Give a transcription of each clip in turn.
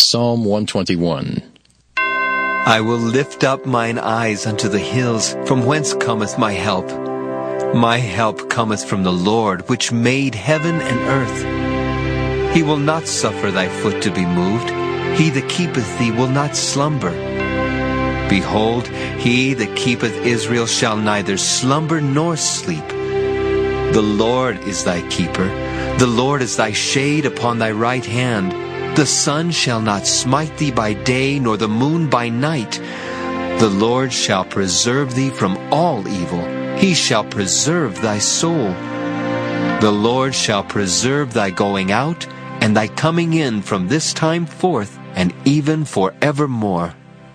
Psalm 121. I will lift up mine eyes unto the hills, from whence cometh my help. My help cometh from the Lord, which made heaven and earth. He will not suffer thy foot to be moved. He that keepeth thee will not slumber. Behold, he that keepeth Israel shall neither slumber nor sleep. The Lord is thy keeper. The Lord is thy shade upon thy right hand. The sun shall not smite thee by day, nor the moon by night. The Lord shall preserve thee from all evil. He shall preserve thy soul. The Lord shall preserve thy going out and thy coming in from this time forth and even forevermore.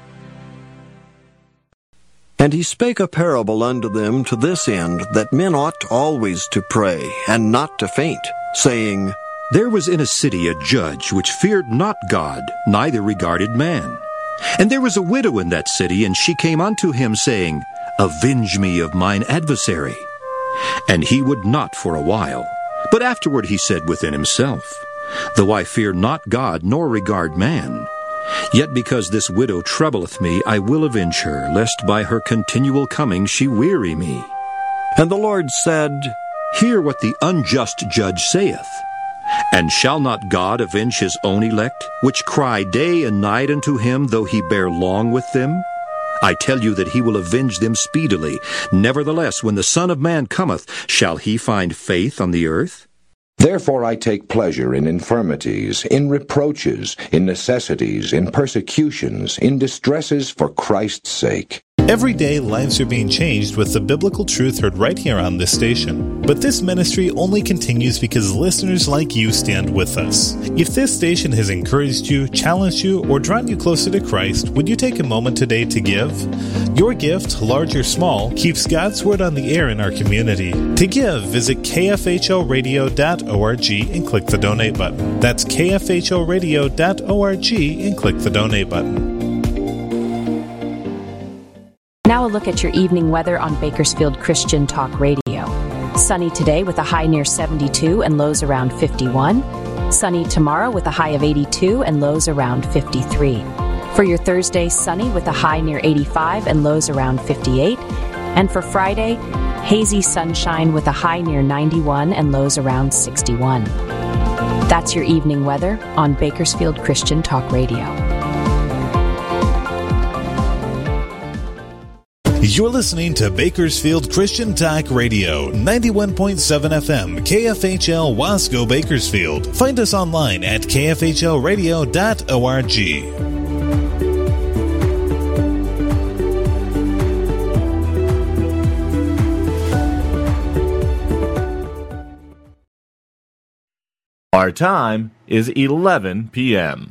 And he spake a parable unto them to this end, that men ought always to pray, and not to faint, saying, There was in a city a judge which feared not God, neither regarded man. And there was a widow in that city, and she came unto him, saying, Avenge me of mine adversary. And he would not for a while. But afterward he said within himself, Though I fear not God, nor regard man, yet because this widow troubleth me, I will avenge her, lest by her continual coming she weary me. And the Lord said, Hear what the unjust judge saith. And shall not God avenge his own elect, which cry day and night unto him, though he bear long with them? I tell you that he will avenge them speedily. Nevertheless, when the Son of Man cometh, shall he find faith on the earth? Therefore I take pleasure in infirmities, in reproaches, in necessities, in persecutions, in distresses for Christ's sake. Every day, lives are being changed with the biblical truth heard right here on this station. But this ministry only continues because listeners like you stand with us. If this station has encouraged you, challenged you, or drawn you closer to Christ, would you take a moment today to give? Your gift, large or small, keeps God's Word on the air in our community. To give, visit kfhoradio.org and click the donate button. That's kfhoradio.org and click the donate button. Now a look at your evening weather on Bakersfield Christian Talk Radio. Sunny today with a high near 72 and lows around 51. Sunny tomorrow with a high of 82 and lows around 53. For your Thursday, sunny with a high near 85 and lows around 58. And for Friday, hazy sunshine with a high near 91 and lows around 61. That's your evening weather on Bakersfield Christian Talk Radio. You're listening to Bakersfield Christian Talk Radio, 91.7 FM, KFHL Wasco, Bakersfield. Find us online at kfhlradio.org. Our time is 11 p.m.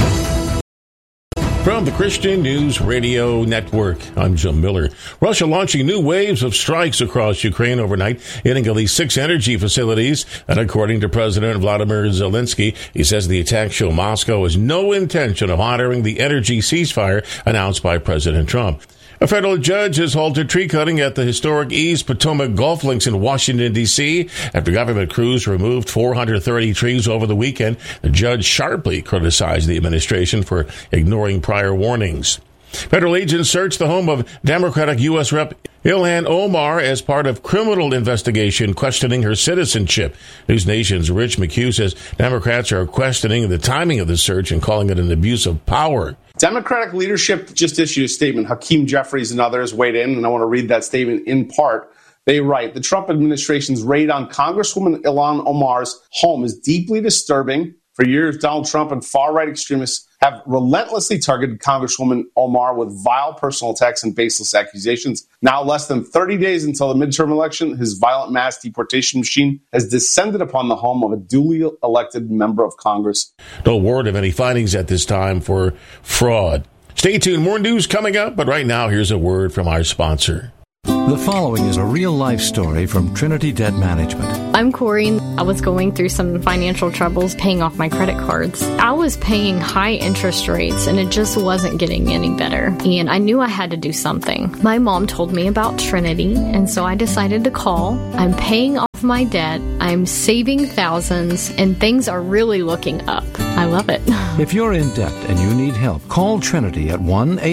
From the Christian News Radio Network, I'm Jim Miller. Russia launching new waves of strikes across Ukraine overnight, hitting at least 6 energy facilities. And according to President Vladimir Zelensky, he says the attacks show Moscow has no intention of honoring the energy ceasefire announced by President Trump. A federal judge has halted tree cutting at the historic East Potomac Golf Links in Washington, D.C. after government crews removed 430 trees over the weekend. The judge sharply criticized the administration for ignoring prior warnings. Federal agents searched the home of Democratic U.S. Rep. Ilhan Omar as part of criminal investigation questioning her citizenship. News Nation's Rich McHugh says Democrats are questioning the timing of the search and calling it an abuse of power. Democratic leadership just issued a statement. Hakeem Jeffries and others weighed in, and I want to read that statement in part. They write, the Trump administration's raid on Congresswoman Ilhan Omar's home is deeply disturbing. For years, Donald Trump and far-right extremists have relentlessly targeted Congresswoman Omar with vile personal attacks and baseless accusations. Now, less than 30 days until the midterm election, his violent mass deportation machine has descended upon the home of a duly elected member of Congress. No word of any findings at this time for fraud. Stay tuned. More news coming up, but right now, here's a word from our sponsor. The following is a real-life story from Trinity Debt Management. I'm Corey. I was going through some financial troubles paying off my credit cards. I was paying high interest rates, and it just wasn't getting any better. And I knew I had to do something. My mom told me about Trinity, and so I decided to call. I'm paying off off my debt, I'm saving thousands, and things are really looking up. I love it. If you're in debt and you need help, call Trinity at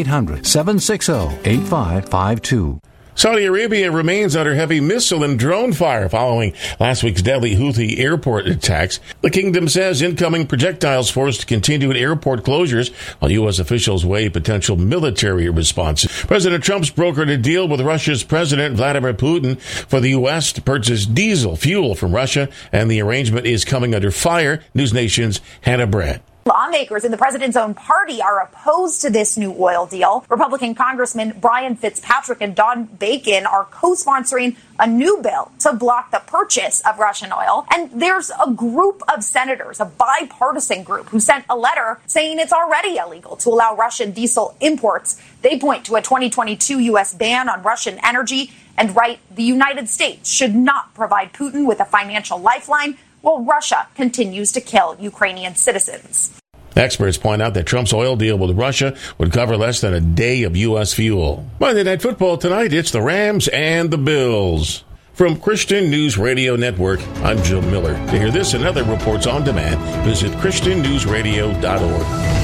1-800-760-8552. Saudi Arabia remains under heavy missile and drone fire following last week's deadly Houthi airport attacks. The kingdom says incoming projectiles forced continued airport closures while U.S. officials weigh potential military responses. President Trump's brokered a deal with Russia's President Vladimir Putin for the U.S. to purchase diesel fuel from Russia, and the arrangement is coming under fire. News Nation's Hannah Brad. Lawmakers in the president's own party are opposed to this new oil deal. Republican Congressman Brian Fitzpatrick and Don Bacon are co-sponsoring a new bill to block the purchase of Russian oil. And there's a group of senators, a bipartisan group, who sent a letter saying it's already illegal to allow Russian diesel imports. They point to a 2022 U.S. ban on Russian energy and write the United States should not provide Putin with a financial lifeline while Russia continues to kill Ukrainian citizens. Experts point out that Trump's oil deal with Russia would cover less than a day of U.S. fuel. Monday Night Football tonight, it's the Rams and the Bills. From Christian News Radio Network, I'm Jim Miller. To hear this and other reports on demand, visit ChristianNewsRadio.org.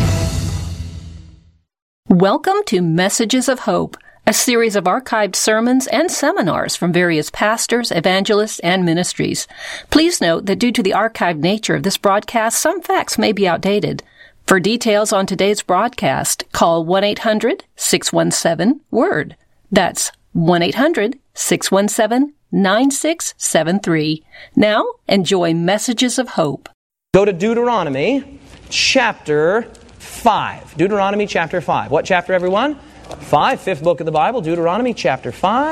Welcome to Messages of Hope, a series of archived sermons and seminars from various pastors, evangelists, and ministries. Please note that due to the archived nature of this broadcast, some facts may be outdated. For details on today's broadcast, call 1-800-617-WORD. That's 1-800-617-9673. Now, enjoy Messages of Hope. Go to Deuteronomy chapter 5. Deuteronomy chapter 5. What chapter, everyone? 5, fifth book of the Bible, Deuteronomy chapter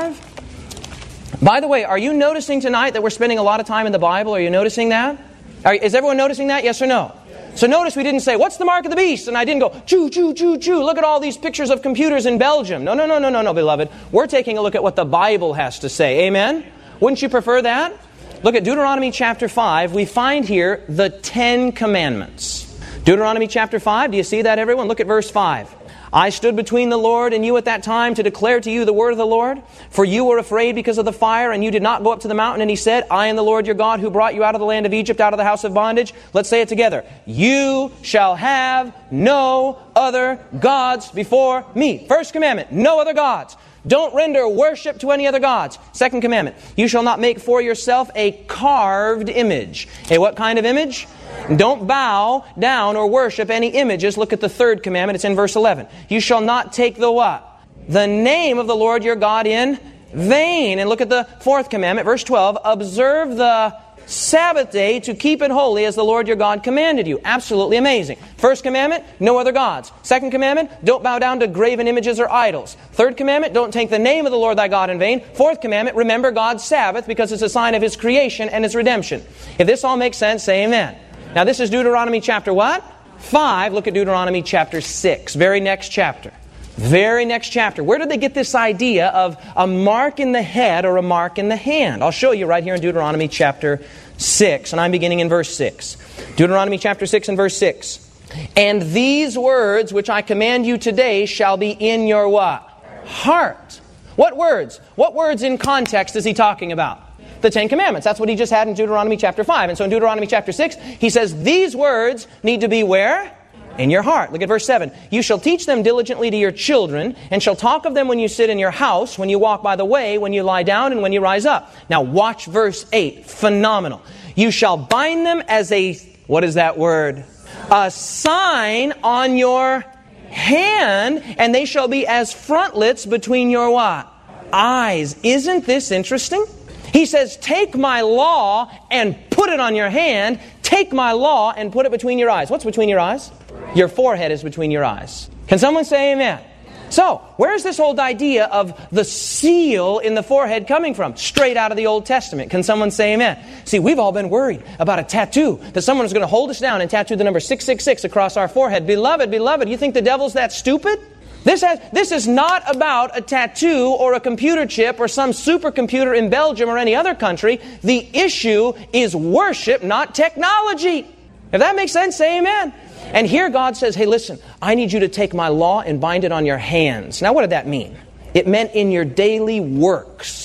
5. By the way, are you noticing tonight that we're spending a lot of time in the Bible? Are you noticing that? Is everyone noticing that? Yes or no? Yes. So notice we didn't say, what's the mark of the beast? And I didn't go, choo, choo, choo, choo. Look at all these pictures of computers in Belgium. No, beloved. We're taking a look at what the Bible has to say. Amen? Wouldn't you prefer that? Look at Deuteronomy chapter 5. We find here the 10 Commandments. Deuteronomy chapter 5. Do you see that, everyone? Look at verse 5. I stood between the Lord and you at that time to declare to you the word of the Lord. For you were afraid because of the fire, and you did not go up to the mountain. And he said, I am the Lord your God who brought you out of the land of Egypt, out of the house of bondage. Let's say it together. You shall have no other gods before me. First commandment, no other gods. Don't render worship to any other gods. Second commandment, you shall not make for yourself a carved image. A what kind of image? Don't bow down or worship any images. Look at the third commandment. It's in verse 11. You shall not take the what? The name of the Lord your God in vain. And look at the fourth commandment, verse 12. Observe the Sabbath day to keep it holy as the Lord your God commanded you. Absolutely amazing. First commandment, no other gods. Second commandment, don't bow down to graven images or idols. Third commandment, don't take the name of the Lord thy God in vain. Fourth commandment, remember God's Sabbath because it's a sign of His creation and His redemption. If this all makes sense, say amen. Now this is Deuteronomy chapter what? 5. Look at Deuteronomy chapter 6. Very next chapter. Very next chapter. Where did they get this idea of a mark in the head or a mark in the hand? I'll show you right here in Deuteronomy chapter 6. And I'm beginning in verse 6. Deuteronomy chapter 6 and verse 6. And these words which I command you today shall be in your what? Heart. What words? What words in context is he talking about? The 10 Commandments. That's what he just had in Deuteronomy chapter 5. And so in Deuteronomy chapter 6, he says these words need to be where? In your heart. Look at verse 7. You shall teach them diligently to your children, and shall talk of them when you sit in your house, when you walk by the way, when you lie down, and when you rise up. Now watch verse 8. Phenomenal. You shall bind them as a, what is that word? A sign on your hand, and they shall be as frontlets between your what? Eyes. Isn't this interesting? He says, take my law and put it on your hand. Take my law and put it between your eyes. What's between your eyes? Your forehead is between your eyes. Can someone say amen? So, where's this old idea of the seal in the forehead coming from? Straight out of the Old Testament. Can someone say amen? See, we've all been worried about a tattoo, that someone is going to hold us down and tattoo the number 666 across our forehead. Beloved, you think the devil's that stupid? This is not about a tattoo or a computer chip or some supercomputer in Belgium or any other country. The issue is worship, not technology. If that makes sense, say amen. And here God says, hey, listen, I need you to take my law and bind it on your hands. Now, what did that mean? It meant in your daily works.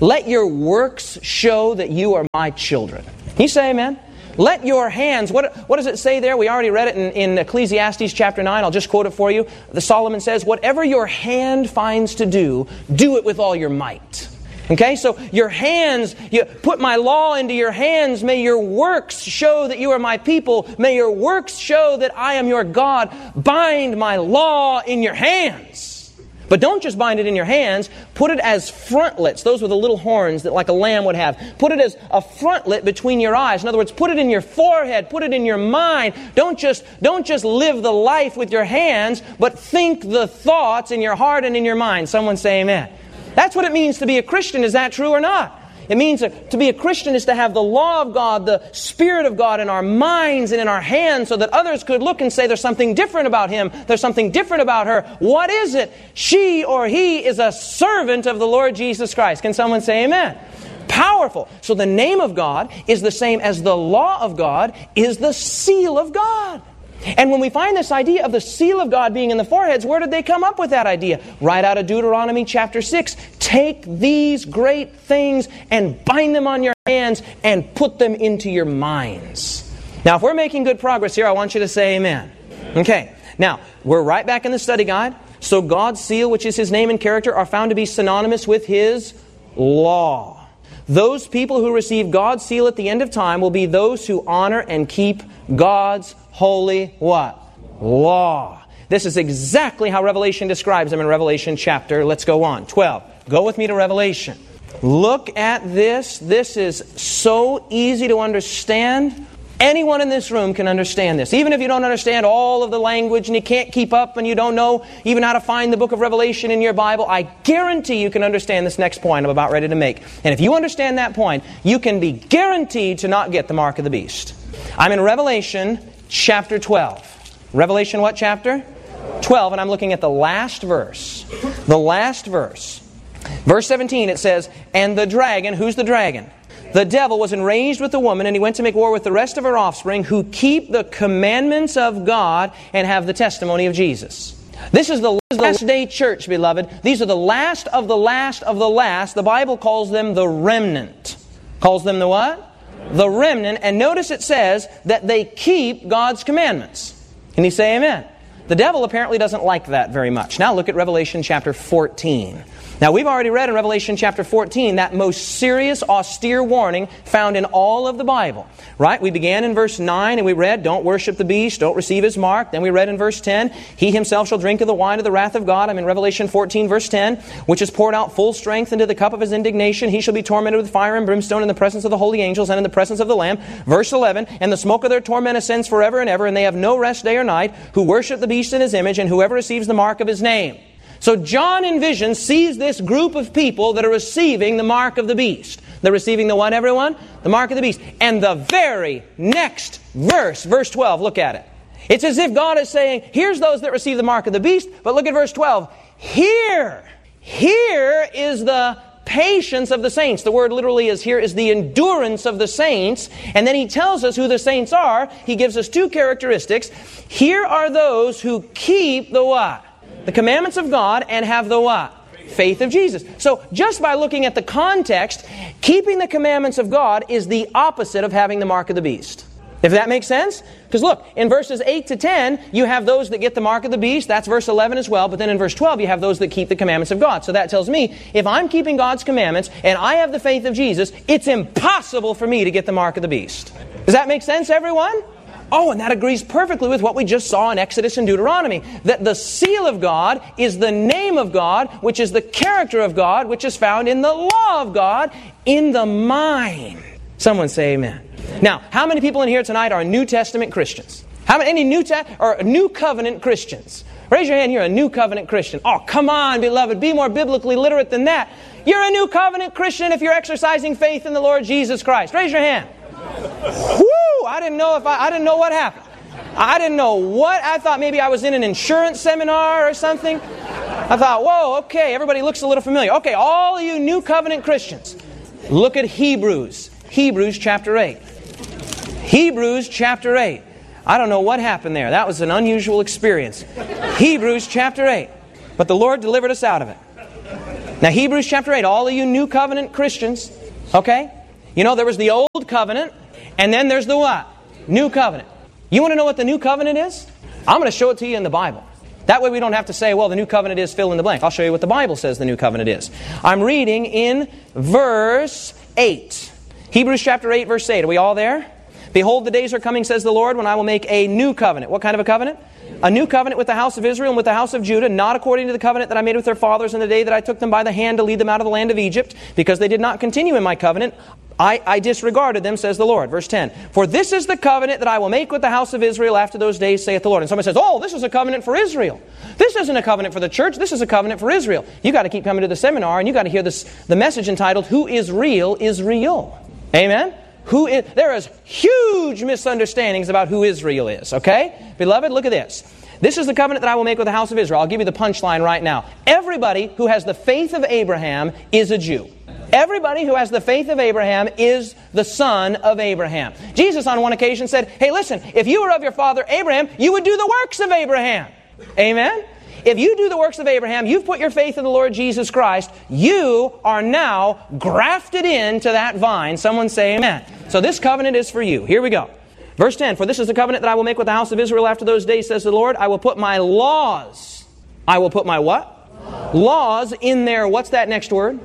Let your works show that you are my children. Can you say amen? Let your hands, what does it say there? We already read it in Ecclesiastes chapter 9. I'll just quote it for you. Solomon says, whatever your hand finds to do, do it with all your might. Okay, so your hands, you put my law into your hands. May your works show that you are my people. May your works show that I am your God. Bind my law in your hands. But don't just bind it in your hands. Put it as frontlets. Those were the little horns that like a lamb would have. Put it as a frontlet between your eyes. In other words, put it in your forehead. Put it in your mind. Don't just live the life with your hands, but think the thoughts in your heart and in your mind. Someone say amen. That's what it means to be a Christian. Is that true or not? It means to be a Christian is to have the law of God, the Spirit of God in our minds and in our hands so that others could look and say there's something different about him, there's something different about her. What is it? She or he is a servant of the Lord Jesus Christ. Can someone say amen? Powerful. So the name of God is the same as the law of God is the seal of God. And when we find this idea of the seal of God being in the foreheads, where did they come up with that idea? Right out of Deuteronomy chapter 6. Take these great things and bind them on your hands and put them into your minds. Now, if we're making good progress here, I want you to say amen. Okay. Now, we're right back in the study guide. So God's seal, which is His name and character, are found to be synonymous with His law. Those people who receive God's seal at the end of time will be those who honor and keep God's holy what? Law. This is exactly how Revelation describes them in Revelation chapter, let's go on, 12. Go with me to Revelation. Look at this. This is so easy to understand. Anyone in this room can understand this. Even if you don't understand all of the language and you can't keep up and you don't know even how to find the book of Revelation in your Bible, I guarantee you can understand this next point I'm about ready to make. And if you understand that point, you can be guaranteed to not get the mark of the beast. I'm in Revelation chapter 12. Revelation what chapter? 12, and I'm looking at the last verse. The last verse. Verse 17, it says, and the dragon, who's the dragon? The devil was enraged with the woman, and he went to make war with the rest of her offspring who keep the commandments of God and have the testimony of Jesus. This is the last day church, beloved. These are the last of the last of the last. The Bible calls them the remnant. Calls them the what? The remnant. And notice it says that they keep God's commandments. Can you say amen? The devil apparently doesn't like that very much. Now look at Revelation chapter 14. Now we've already read in Revelation chapter 14 that most serious, austere warning found in all of the Bible. Right? We began in verse 9 and we read, don't worship the beast, don't receive his mark. Then we read in verse 10, he himself shall drink of the wine of the wrath of God. I'm in Revelation 14 verse 10, which is poured out full strength into the cup of his indignation. He shall be tormented with fire and brimstone in the presence of the holy angels and in the presence of the Lamb. Verse 11, and the smoke of their torment ascends forever and ever, and they have no rest day or night, who worship the beast in his image, and whoever receives the mark of his name. So John in vision sees this group of people that are receiving the mark of the beast. They're receiving the what, everyone? The mark of the beast. And the very next verse, verse 12, look at it. It's as if God is saying, here's those that receive the mark of the beast, but look at verse 12. Here is the patience of the saints. The word literally is here is the endurance of the saints. And then he tells us who the saints are. He gives us two characteristics. Here are those who keep the what? The commandments of God and have the what? Faith of Jesus. So just by looking at the context, keeping the commandments of God is the opposite of having the mark of the beast. If that makes sense? Because look, in verses 8 to 10, you have those that get the mark of the beast. That's verse 11 as well. But then in verse 12, you have those that keep the commandments of God. So that tells me, if I'm keeping God's commandments and I have the faith of Jesus, it's impossible for me to get the mark of the beast. Does that make sense, everyone? Oh, and that agrees perfectly with what we just saw in Exodus and Deuteronomy. That the seal of God is the name of God, which is the character of God, which is found in the law of God, in the mind. Someone say amen. Now, how many people in here tonight are New Testament Christians? How many New Covenant Christians? Raise your hand, you're a New Covenant Christian. Oh, come on, beloved, be more biblically literate than that. You're a New Covenant Christian if you're exercising faith in the Lord Jesus Christ. Raise your hand. Whoo! I didn't know what happened. I didn't know what. I thought maybe I was in an insurance seminar or something. I thought, whoa, okay, everybody looks a little familiar. Okay, all of you New Covenant Christians, look at Hebrews. Hebrews chapter 8. Hebrews chapter 8. I don't know what happened there. That was an unusual experience. Hebrews chapter 8. But the Lord delivered us out of it. Now, Hebrews chapter 8, all of you New Covenant Christians, okay? You know, there was the Old Covenant, and then there's the what? New Covenant. You want to know what the New Covenant is? I'm going to show it to you in the Bible. That way we don't have to say, well, the New Covenant is fill in the blank. I'll show you what the Bible says the New Covenant is. I'm reading in verse 8. Hebrews chapter 8, verse 8. Are we all there? Behold, the days are coming, says the Lord, when I will make a new covenant. What kind of a covenant? A new covenant with the house of Israel and with the house of Judah, not according to the covenant that I made with their fathers in the day that I took them by the hand to lead them out of the land of Egypt, because they did not continue in my covenant. I disregarded them, says the Lord. Verse 10. For this is the covenant that I will make with the house of Israel after those days, saith the Lord. And somebody says, oh, this is a covenant for Israel. This isn't a covenant for the church. This is a covenant for Israel. You got to keep coming to the seminar, and you got to hear the message entitled, Who is Real is Real. Amen? There is huge misunderstandings about who Israel is, okay? Beloved, look at this. This is the covenant that I will make with the house of Israel. I'll give you the punchline right now. Everybody who has the faith of Abraham is a Jew. Everybody who has the faith of Abraham is the son of Abraham. Jesus on one occasion said, hey, listen, if you were of your father Abraham, you would do the works of Abraham. Amen? If you do the works of Abraham, you've put your faith in the Lord Jesus Christ, you are now grafted into that vine. Someone say amen. So this covenant is for you. Here we go. Verse 10, for this is the covenant that I will make with the house of Israel after those days, says the Lord. I will put my laws. I will put my what? Laws in their, what's that next word?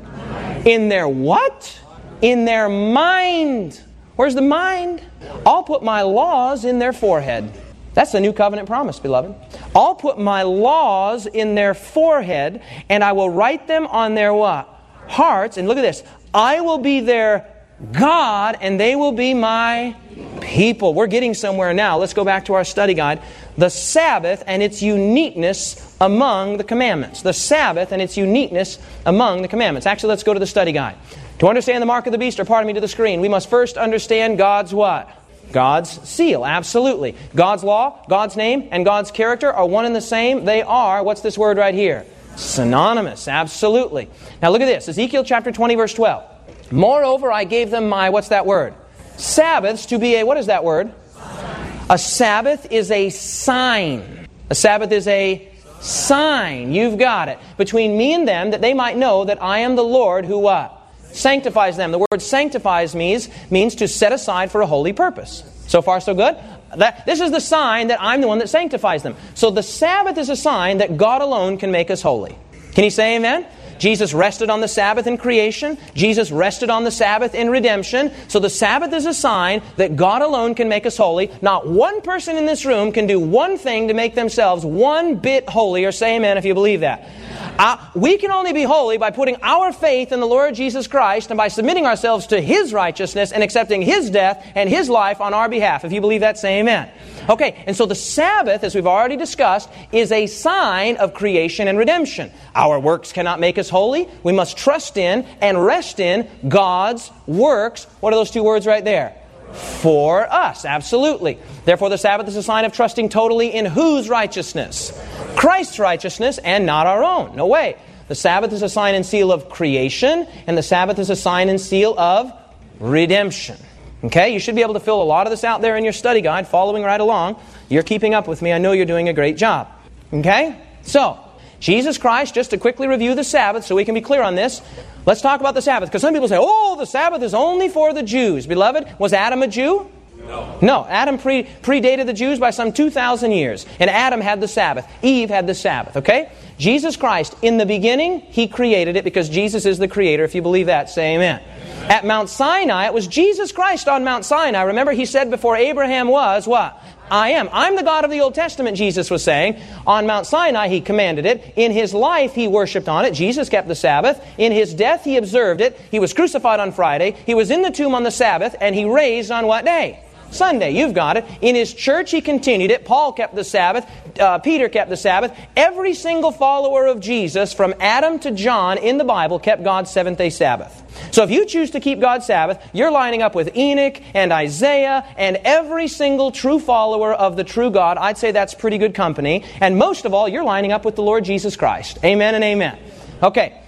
In their what? In their mind. Where's the mind? I'll put my laws in their forehead. That's the new covenant promise, beloved. I'll put my laws in their forehead, and I will write them on their what? Hearts. And look at this. I will be their God, and they will be my people. We're getting somewhere now. Let's go back to our study guide. The Sabbath and its uniqueness among the commandments. The Sabbath and its uniqueness among the commandments. Actually, let's go to the study guide. To understand the mark of the beast, or pardon me, to the screen, we must first understand God's what? God's seal, absolutely. God's law, God's name, and God's character are one and the same. They are, what's this word right here? Synonymous, absolutely. Now look at this, Ezekiel chapter 20, verse 12. Moreover, I gave them my, what's that word? Sabbaths to be a, what is that word? A Sabbath is a sign. A Sabbath is a sign. You've got it. Between me and them, that they might know that I am the Lord who what? Sanctifies them. The word sanctifies means to set aside for a holy purpose. So far, so good? This is the sign that I'm the one that sanctifies them. So the Sabbath is a sign that God alone can make us holy. Can you say amen? Jesus rested on the Sabbath in creation. Jesus rested on the Sabbath in redemption. So the Sabbath is a sign that God alone can make us holy. Not one person in this room can do one thing to make themselves one bit holier. Say amen if you believe that. We can only be holy by putting our faith in the Lord Jesus Christ and by submitting ourselves to His righteousness and accepting His death and His life on our behalf. If you believe that, say amen. Okay, and so the Sabbath, as we've already discussed, is a sign of creation and redemption. Our works cannot make us holy. We must trust in and rest in God's works. What are those two words right there? For us, absolutely. Therefore, the Sabbath is a sign of trusting totally in whose righteousness? Christ's righteousness and not our own. No way. The Sabbath is a sign and seal of creation, and the Sabbath is a sign and seal of redemption. Okay, you should be able to fill a lot of this out there in your study guide, following right along. You're keeping up with me. I know you're doing a great job. Okay? So, Jesus Christ, just to quickly review the Sabbath so we can be clear on this, let's talk about the Sabbath. Because some people say, oh, the Sabbath is only for the Jews. Beloved, was Adam a Jew? No. Adam predated the Jews by some 2,000 years. And Adam had the Sabbath. Eve had the Sabbath. Okay? Jesus Christ, in the beginning, He created it because Jesus is the Creator. If you believe that, say amen. At Mount Sinai, it was Jesus Christ on Mount Sinai. Remember, He said before Abraham was, what? I am. I'm the God of the Old Testament, Jesus was saying. On Mount Sinai, He commanded it. In His life, He worshipped on it. Jesus kept the Sabbath. In His death, He observed it. He was crucified on Friday. He was in the tomb on the Sabbath. And He raised on what day? Sunday. You've got it. In His church, He continued it. Paul kept the Sabbath. Peter kept the Sabbath. Every single follower of Jesus, from Adam to John in the Bible, kept God's seventh-day Sabbath. So if you choose to keep God's Sabbath, you're lining up with Enoch and Isaiah and every single true follower of the true God. I'd say that's pretty good company. And most of all, you're lining up with the Lord Jesus Christ. Amen and amen. Okay.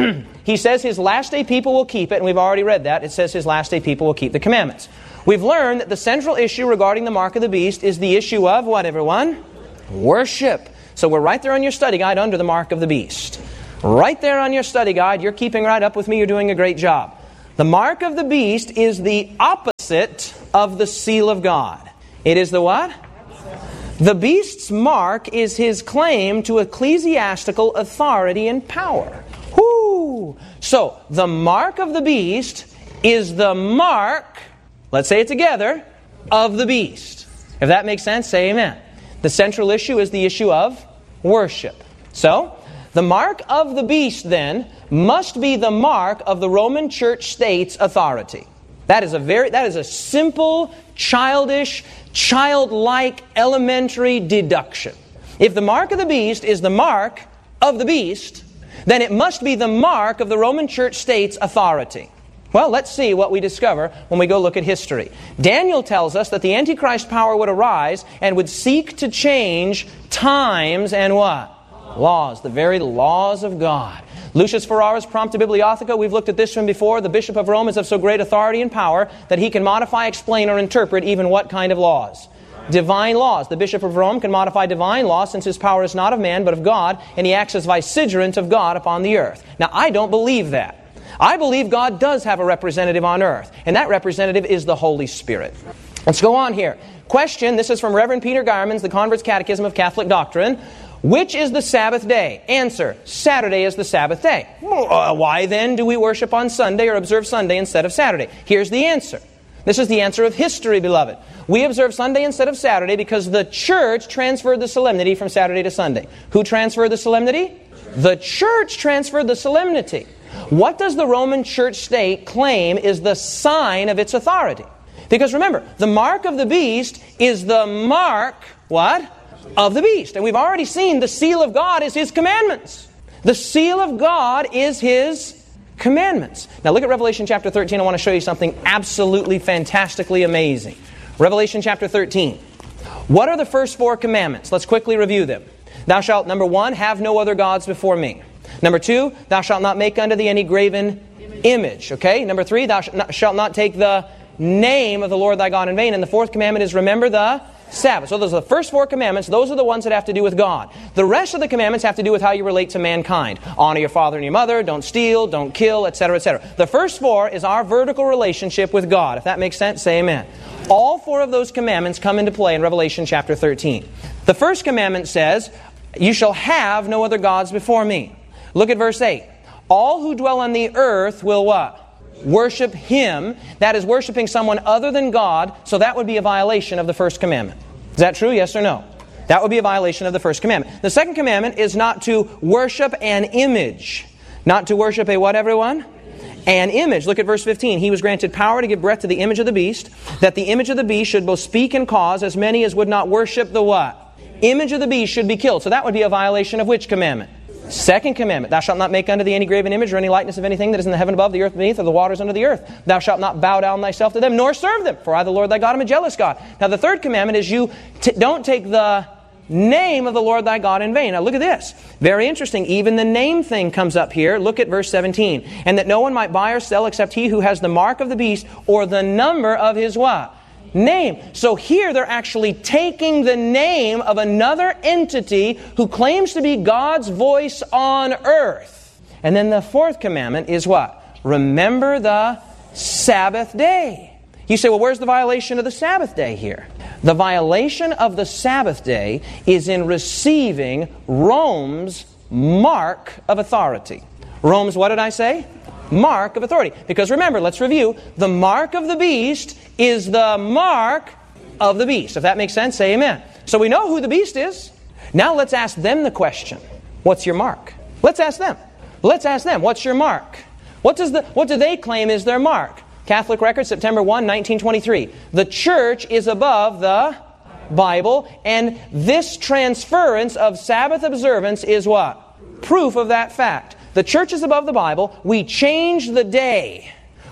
He says His last day people will keep it, and we've already read that. It says His last day people will keep the commandments. We've learned that the central issue regarding the mark of the beast is the issue of what, everyone? Worship. So we're right there on your study guide under the mark of the beast. Right there on your study guide. You're keeping right up with me. You're doing a great job. The mark of the beast is the opposite of the seal of God. It is the what? The beast's mark is his claim to ecclesiastical authority and power. Whoo! So, the mark of the beast is the mark, let's say it together, of the beast. If that makes sense, say amen. The central issue is the issue of worship. So, the mark of the beast, then, must be the mark of the Roman Church state's authority. That is a simple, childish, childlike, elementary deduction. If the mark of the beast is the mark of the beast, then it must be the mark of the Roman Church state's authority. Well, let's see what we discover when we go look at history. Daniel tells us that the Antichrist power would arise and would seek to change times and what? Laws, the very laws of God. Lucius Ferrara's Prompta Bibliotheca, we've looked at this one before. The Bishop of Rome is of so great authority and power that he can modify, explain, or interpret even what kind of laws? Divine laws. The Bishop of Rome can modify divine law since his power is not of man but of God, and he acts as vicegerent of God upon the earth. Now, I don't believe that. I believe God does have a representative on earth, and that representative is the Holy Spirit. Let's go on here. Question, this is from Reverend Peter Garman's The Convert's Catechism of Catholic Doctrine. Which is the Sabbath day? Answer, Saturday is the Sabbath day. Why then do we worship on Sunday or observe Sunday instead of Saturday? Here's the answer. This is the answer of history, beloved. We observe Sunday instead of Saturday because the church transferred the solemnity from Saturday to Sunday. Who transferred the solemnity? The church transferred the solemnity. What does the Roman Church state claim is the sign of its authority? Because remember, the mark of the beast is the mark, what? Of the beast. And we've already seen the seal of God is His commandments. The seal of God is His commandments. Now look at Revelation chapter 13. I want to show you something absolutely fantastically amazing. Revelation chapter 13. What are the first 4 commandments? Let's quickly review them. Thou shalt, number 1, have no other gods before me. Number 2, thou shalt not make unto thee any graven image. Okay? Number 3, thou shalt not take the name of the Lord thy God in vain. And the 4th commandment is remember the Sabbath. So those are the first 4 commandments. Those are the ones that have to do with God. The rest of the commandments have to do with how you relate to mankind. Honor your father and your mother. Don't steal. Don't kill, etc., etc. The first 4 is our vertical relationship with God. If that makes sense, say amen. All 4 of those commandments come into play in Revelation chapter 13. The first commandment says, you shall have no other gods before me. Look at verse 8. All who dwell on the earth will what? Worship Him. That is worshiping someone other than God, so that would be a violation of the first commandment. Is that true? Yes or no? That would be a violation of the first commandment. The second commandment is not to worship an image. Not to worship a what, everyone? An image. Look at verse 15. He was granted power to give breath to the image of the beast, that the image of the beast should both speak and cause as many as would not worship the what? Image of the beast should be killed. So that would be a violation of which commandment? Second commandment, thou shalt not make unto thee any graven image or any likeness of anything that is in the heaven above, the earth beneath, or the waters under the earth. Thou shalt not bow down thyself to them, nor serve them, for I, the Lord thy God, am a jealous God. Now the third commandment is you don't take the name of the Lord thy God in vain. Now look at this. Very interesting. Even the name thing comes up here. Look at verse 17. And that no one might buy or sell except he who has the mark of the beast or the number of his what? Name. So here they're actually taking the name of another entity who claims to be God's voice on earth. And then the 4th commandment is what? Remember the Sabbath day. You say, well, where's the violation of the Sabbath day here? The violation of the Sabbath day is in receiving Rome's mark of authority. Rome's, what did I say? Mark of authority. Because remember, let's review. The mark of the beast is the mark of the beast. If that makes sense, say amen. So we know who the beast is. Now let's ask them the question. What's your mark? Let's ask them. What's your mark? What do they claim is their mark? Catholic Record, September 1, 1923. The church is above the Bible, and this transference of Sabbath observance is what? Proof of that fact. The church is above the Bible. We change the day.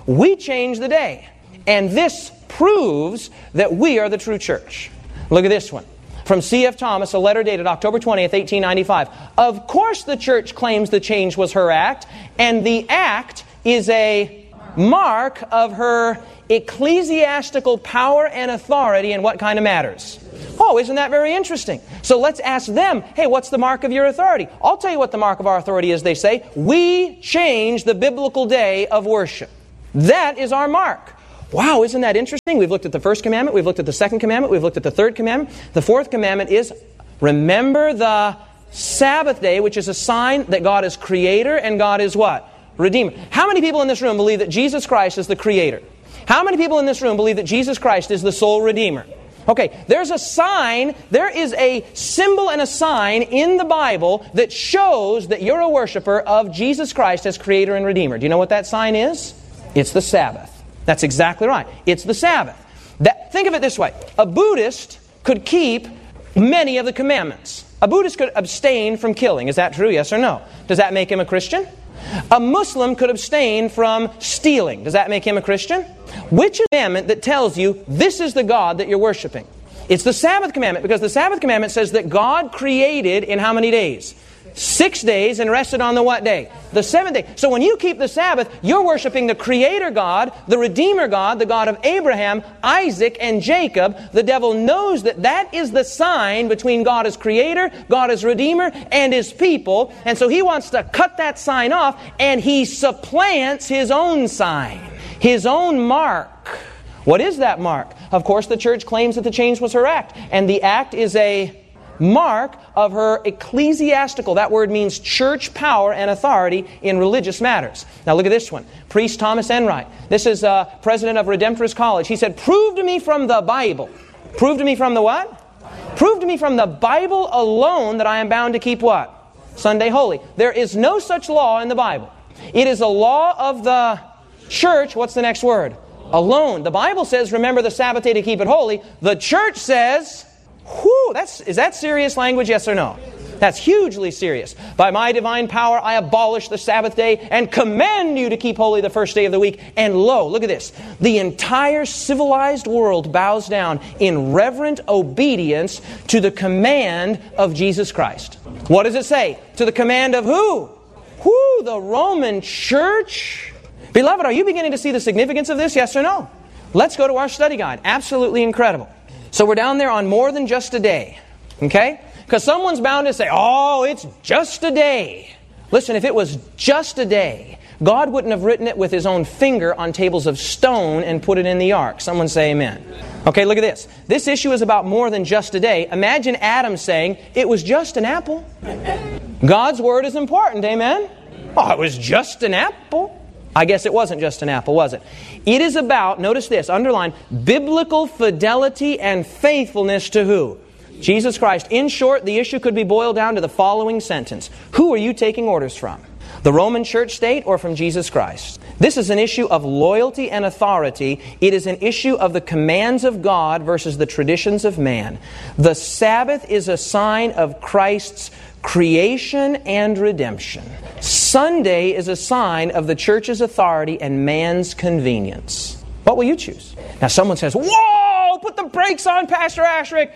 And this proves that we are the true church. Look at this one. From C.F. Thomas, a letter dated October 20th, 1895. Of course the church claims the change was her act, and the act is a mark of her ecclesiastical power and authority in what kind of matters? Oh, isn't that very interesting? So let's ask them, hey, what's the mark of your authority? I'll tell you what the mark of our authority is, they say. We change the biblical day of worship. That is our mark. Wow, isn't that interesting? We've looked at the first commandment, we've looked at the second commandment, we've looked at the third commandment. The fourth commandment is, remember the Sabbath day, which is a sign that God is creator and God is what? Redeemer. How many people in this room believe that Jesus Christ is the creator? How many people in this room believe that Jesus Christ is the sole redeemer? Okay, there's a sign, there is a symbol and a sign in the Bible that shows that you're a worshiper of Jesus Christ as creator and redeemer. Do you know what that sign is? It's the Sabbath. That's exactly right. It's the Sabbath. Think of it this way. A Buddhist could keep many of the commandments. A Buddhist could abstain from killing. Is that true? Yes or no? Does that make him a Christian? A Muslim could abstain from stealing. Does that make him a Christian? Which commandment that tells you this is the God that you're worshiping? It's the Sabbath commandment, because the Sabbath commandment says that God created in how many days? 6 days, and rested on the what day? The seventh day. So when you keep the Sabbath, you're worshiping the Creator God, the Redeemer God, the God of Abraham, Isaac, and Jacob. The devil knows that that is the sign between God as Creator, God as Redeemer, and His people. And so he wants to cut that sign off, and he supplants his own sign, his own mark. What is that mark? Of course, the church claims that the change was her act, and the act is a mark of her ecclesiastical. That word means church power and authority in religious matters. Now look at this one. Priest Thomas Enright. This is president of Redemptorist College. He said, prove to me from the Bible. Prove to me from the what? Prove to me from the Bible alone that I am bound to keep what? Sunday holy. There is no such law in the Bible. It is a law of the church. What's the next word? Alone. The Bible says, remember the Sabbath day to keep it holy. The church says, whew, is that serious language, yes or no? That's hugely serious. By my divine power, I abolish the Sabbath day and command you to keep holy the first day of the week. And lo, look at this. The entire civilized world bows down in reverent obedience to the command of Jesus Christ. What does it say? To the command of who? Who? The Roman Church? Beloved, are you beginning to see the significance of this, yes or no? Let's go to our study guide. Absolutely incredible. So we're down there on more than just a day. Okay? Because someone's bound to say, oh, it's just a day. Listen, if it was just a day, God wouldn't have written it with His own finger on tables of stone and put it in the ark. Someone say amen. Okay, look at this. This issue is about more than just a day. Imagine Adam saying, it was just an apple. God's word is important, amen? Oh, it was just an apple. I guess it wasn't just an apple, was it? It is about, notice this, underline, biblical fidelity and faithfulness to who? Jesus Christ. In short, the issue could be boiled down to the following sentence. Who are you taking orders from? The Roman church state or from Jesus Christ? This is an issue of loyalty and authority. It is an issue of the commands of God versus the traditions of man. The Sabbath is a sign of Christ's creation and redemption. Sunday is a sign of the church's authority and man's convenience. What will you choose? Now someone says, whoa, put the brakes on, Pastor Ashrick.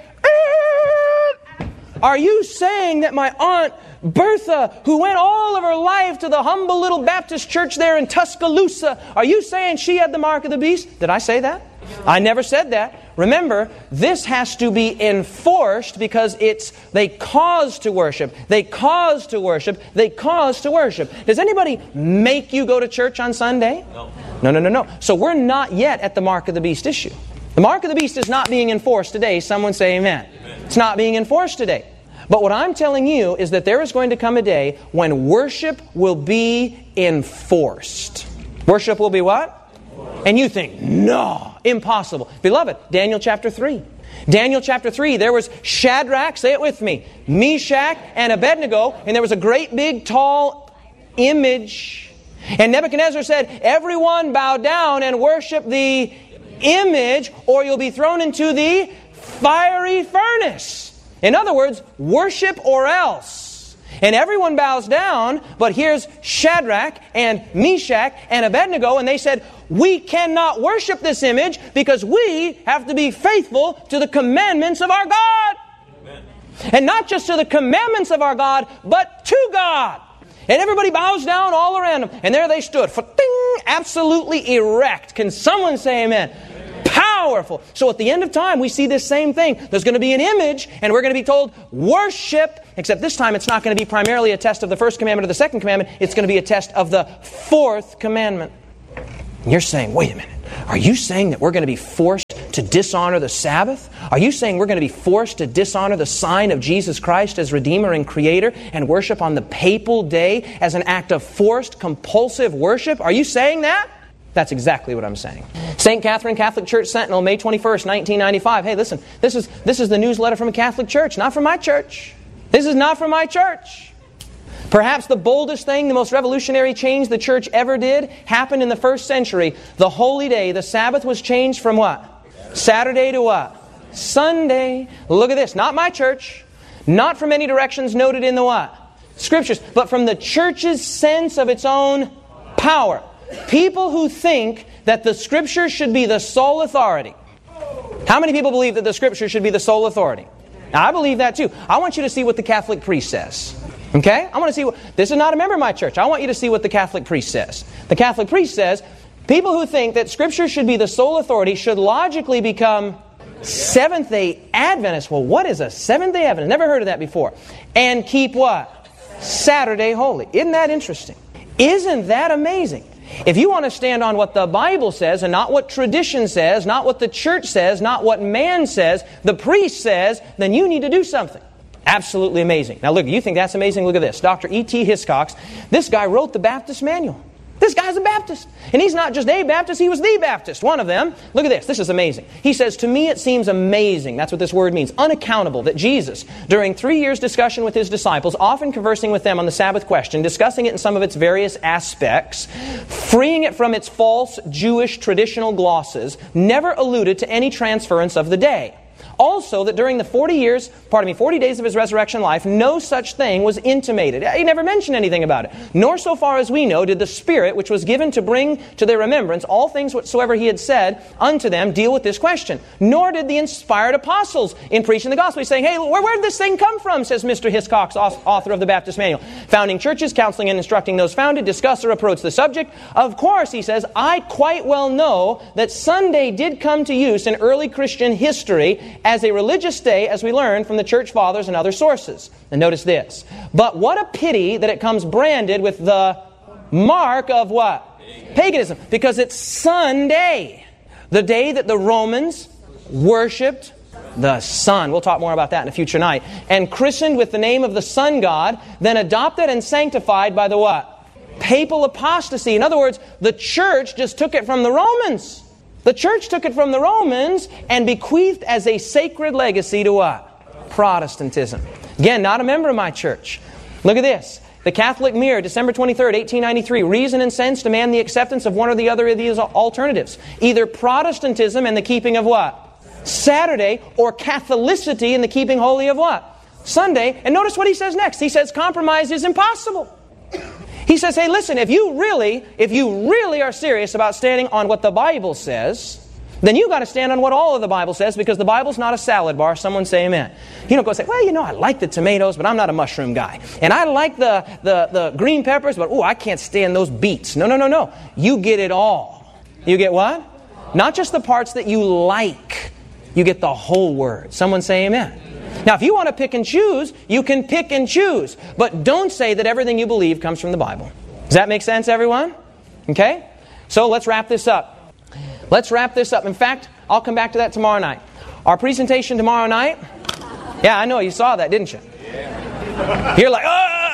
Are you saying that my Aunt Bertha, who went all of her life to the humble little Baptist church there in Tuscaloosa, are you saying she had the mark of the beast? Did I say that? I never said that. Remember, this has to be enforced because they cause to worship. They cause to worship. They cause to worship. Does anybody make you go to church on Sunday? No. So we're not yet at the mark of the beast issue. The mark of the beast is not being enforced today. Someone say amen. It's not being enforced today. But what I'm telling you is that there is going to come a day when worship will be enforced. Worship will be what? And you think, no, impossible. Beloved, Daniel chapter 3. Daniel chapter 3, there was Shadrach, say it with me, Meshach, and Abednego, and there was a great big tall image. And Nebuchadnezzar said, everyone bow down and worship the image, or you'll be thrown into the fiery furnace. In other words, worship or else. And everyone bows down, but here's Shadrach and Meshach and Abednego, and they said, we cannot worship this image because we have to be faithful to the commandments of our God. Amen. And not just to the commandments of our God, but to God. And everybody bows down all around them. And there they stood, absolutely erect. Can someone say amen? Power powerful. So at the end of time, we see this same thing. There's going to be an image, and we're going to be told, worship. Except this time, it's not going to be primarily a test of the first commandment or the second commandment. It's going to be a test of the fourth commandment. And you're saying, wait a minute. Are you saying that we're going to be forced to dishonor the Sabbath? Are you saying we're going to be forced to dishonor the sign of Jesus Christ as Redeemer and Creator and worship on the papal day as an act of forced, compulsive worship? Are you saying that? That's exactly what I'm saying. St. Catherine Catholic Church Sentinel, May 21st, 1995. Hey, listen, this is the newsletter from a Catholic church, not from my church. This is not from my church. Perhaps the boldest thing, the most revolutionary change the church ever did happened in the first century. The holy day, the Sabbath, was changed from what? Saturday to what? Sunday. Look at this. Not my church. Not from any directions noted in the what? Scriptures. But from the church's sense of its own power. People who think that the Scriptures should be the sole authority. How many people believe that the Scriptures should be the sole authority? Now, I believe that too. I want you to see what the Catholic priest says. Okay? I want to see what... This is not a member of my church. I want you to see what the Catholic priest says. The Catholic priest says, people who think that Scripture should be the sole authority should logically become Seventh-day Adventists. Well, what is a Seventh-day Adventist? Never heard of that before. And keep what? Saturday holy. Isn't that interesting? Isn't that amazing? If you want to stand on what the Bible says and not what tradition says, not what the church says, not what man says, the priest says, then you need to do something. Absolutely amazing. Now look, you think that's amazing? Look at this. Dr. E.T. Hiscox, this guy wrote the Baptist Manual. This guy's a Baptist. And he's not just a Baptist, he was the Baptist, one of them. Look at this. This is amazing. He says, to me it seems amazing, that's what this word means, unaccountable, that Jesus, during 3 years' discussion with His disciples, often conversing with them on the Sabbath question, discussing it in some of its various aspects, freeing it from its false Jewish traditional glosses, never alluded to any transference of the day. Also, that during the 40 days of His resurrection life, no such thing was intimated. He never mentioned anything about it. Nor, so far as we know, did the Spirit, which was given to bring to their remembrance all things whatsoever He had said unto them, deal with this question. Nor did the inspired apostles in preaching the gospel. He's saying, hey, where did this thing come from, says Mr. Hiscox, author of the Baptist Manual. Founding churches, counseling and instructing those founded, discuss or approach the subject. Of course, he says, I quite well know that Sunday did come to use in early Christian history as a religious day, as we learn from the church fathers and other sources. And notice this. But what a pity that it comes branded with the mark of what? Paganism. Because it's Sunday. The day that the Romans worshipped the sun. We'll talk more about that in a future night. And christened with the name of the sun god, then adopted and sanctified by the what? Papal apostasy. In other words, the church just took it from the Romans. The church took it from the Romans and bequeathed as a sacred legacy to what? Protestantism. Again, not a member of my church. Look at this. The Catholic Mirror, December 23rd, 1893. Reason and sense demand the acceptance of one or the other of these alternatives. Either Protestantism and the keeping of what? Saturday, or Catholicity and the keeping holy of what? Sunday. And notice what he says next. He says compromise is impossible. He says, hey, listen, if you really are serious about standing on what the Bible says, then you've got to stand on what all of the Bible says, because the Bible's not a salad bar. Someone say amen. You don't go say, well, I like the tomatoes, but I'm not a mushroom guy. And I like the green peppers, but I can't stand those beets. No. You get it all. You get what? Not just the parts that you like. You get the whole word. Someone say amen. Now, if you want to pick and choose, you can pick and choose. But don't say that everything you believe comes from the Bible. Does that make sense, everyone? Okay? So let's wrap this up. In fact, I'll come back to that tomorrow night. Our presentation tomorrow night. Yeah, I know, you saw that, didn't you? You're like,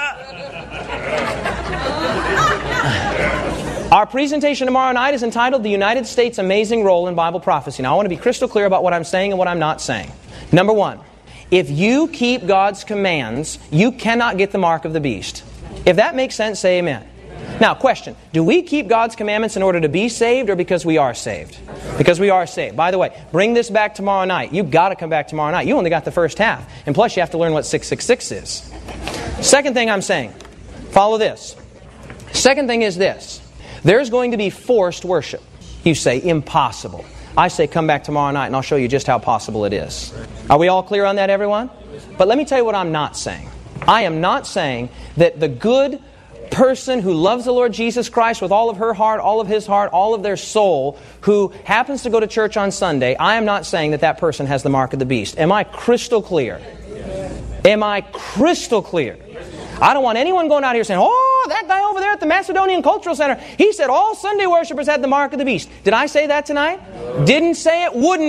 Our presentation tomorrow night is entitled The United States' Amazing Role in Bible Prophecy. Now, I want to be crystal clear about what I'm saying and what I'm not saying. Number one. If you keep God's commands, you cannot get the mark of the beast. If that makes sense, say amen. Now, question. Do we keep God's commandments in order to be saved, or because we are saved? Because we are saved. By the way, bring this back tomorrow night. You've got to come back tomorrow night. You only got the first half. And plus, you have to learn what 666 is. Second thing I'm saying. Follow this. Second thing is this. There's going to be forced worship. You say, impossible. I say, come back tomorrow night and I'll show you just how possible it is. Are we all clear on that, everyone? But let me tell you what I'm not saying. I am not saying that the good person who loves the Lord Jesus Christ with all of her heart, all of his heart, all of their soul, who happens to go to church on Sunday, I am not saying that that person has the mark of the beast. Am I crystal clear? Am I crystal clear? I don't want anyone going out here saying, oh, that guy over there at the Macedonian Cultural Center, he said all Sunday worshipers had the mark of the beast. Did I say that tonight? Didn't say it, wouldn't